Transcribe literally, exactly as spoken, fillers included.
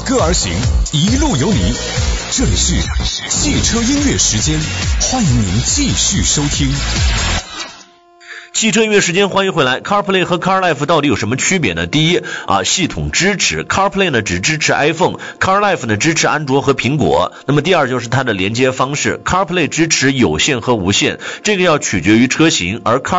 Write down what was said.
歌而行，一路有你。这里是汽车音乐时间，欢迎您继续收听。 汽车音乐时间，欢迎回来。 CarPlay 和 CarLife 到底有什么区别呢？第一啊，系统支持 CarPlay 呢只支持 iPhone， CarLife 呢支持安卓和苹果。那么第二就是它的连接方式， CarPlay 支持有线和无线，这个要取决于车型，而 Car